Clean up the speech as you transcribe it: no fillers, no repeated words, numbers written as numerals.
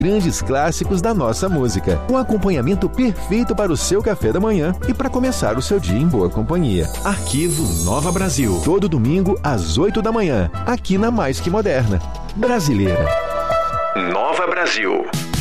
grandes clássicos da nossa música. Um acompanhamento perfeito para o seu café da manhã e para começar o seu dia em boa companhia. Arquivo Nova Brasil. Todo domingo às 8 da manhã, aqui na Mais Que Moderna. Brasileira. Nova Brasil.